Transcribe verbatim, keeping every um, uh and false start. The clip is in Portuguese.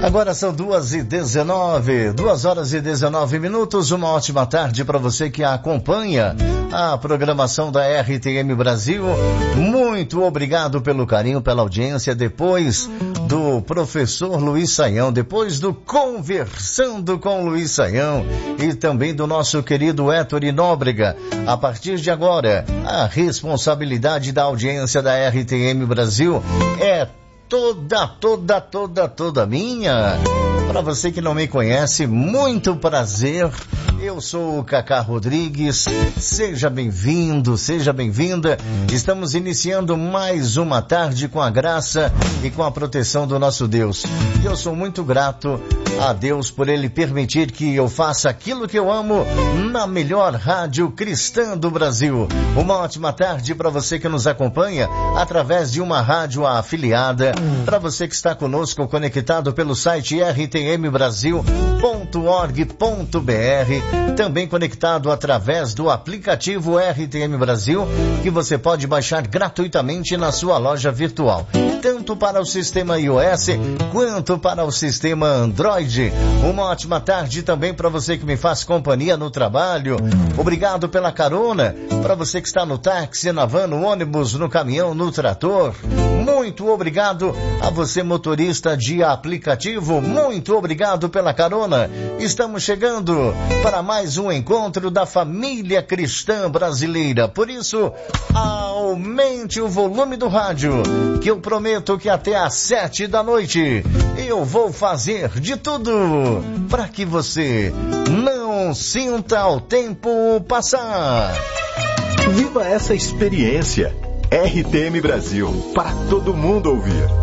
Agora são duas e dezenove, duas horas e dezenove minutos. Uma ótima tarde para você que acompanha a programação da R T M Brasil. Muito obrigado pelo carinho, pela audiência. Depois do professor Luiz Saião, depois do Conversando com Luiz Saião e também do nosso querido Héctor Nóbrega, a partir de agora, a responsabilidade da audiência da R T M Brasil é toda, toda, toda, toda minha. Para você que não me conhece, muito prazer. Eu sou o Cacá Rodrigues. Seja bem-vindo, seja bem-vinda. Estamos iniciando mais uma tarde com a graça e com a proteção do nosso Deus. Eu sou muito grato a Deus por Ele permitir que eu faça aquilo que eu amo na melhor rádio cristã do Brasil. Uma ótima tarde para você que nos acompanha através de uma rádio afiliada, para você que está conosco conectado pelo site r t m brasil ponto org ponto b r, também conectado através do aplicativo R T M Brasil, que você pode baixar gratuitamente na sua loja virtual, tanto para o sistema iOS quanto para o sistema Android. Uma ótima tarde também para você que me faz companhia no trabalho. Obrigado pela carona, para você que está no táxi, na van, no ônibus, no caminhão, no trator. Muito obrigado a você, motorista de aplicativo. Muito obrigado pela carona. Estamos chegando para mais um encontro da família cristã brasileira. Por isso, aumente o volume do rádio, que eu prometo que até às sete da noite eu vou fazer de tudo para que você não sinta o tempo passar. Viva essa experiência. R T M Brasil, para todo mundo ouvir.